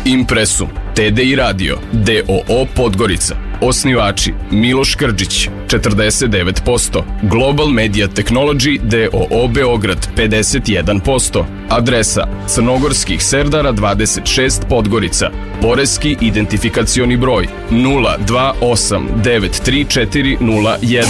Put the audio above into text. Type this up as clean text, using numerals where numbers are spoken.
Impresum, TDI Radio, DOO Podgorica. Osnivači Miloš Krđić, 49%, Global Media Technology DOO Beograd, 51%, adresa Crnogorskih Serdara 26 Podgorica, poreski identifikacioni broj 02893401,